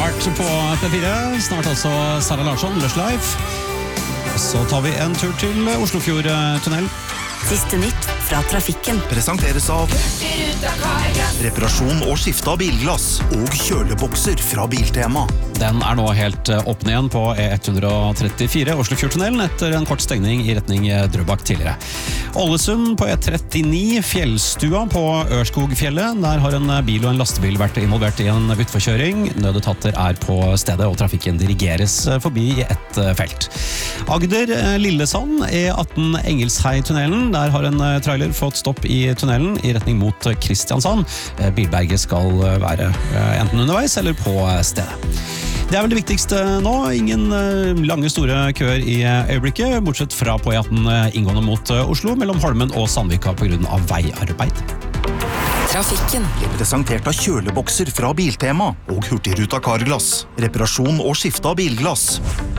Start på P4, snart også Sara Larsson, Lush Life. Så tar vi en tur til Oslofjordtunnel. Siste nytt fra trafikken. Presenteres av reparasjon og skifte av bilglass og kjølebokser fra Biltema. Den nå helt åpne igjen på E134 Oslofjordtunnelen etter en kort stengning i retning Drøbak tidligere. Ålesund på E39 Fjellstua på Ørskogfjellet. Der har en bil og en lastebil vært involvert i en utforkjøring. Nødetater på stedet og trafikken dirigeres forbi i ett felt. Agder Lillesand E18 Engelshei-tunnelen. Der har en trailer fått stopp i tunnelen i retning mot Kristiansand. Bilberget skal være enten underveis eller på stedet. Det vel det viktigste nå. Ingen lange store køer i øyeblikket, bortsett fra på E18 inngående mot Oslo, mellom Holmen og Sandvika på grunn av veiarbeid. Trafikken. Presentert av kjølebokser fra Biltema og Hurtigruta Carglass. Reparasjon og skifte av bilglass.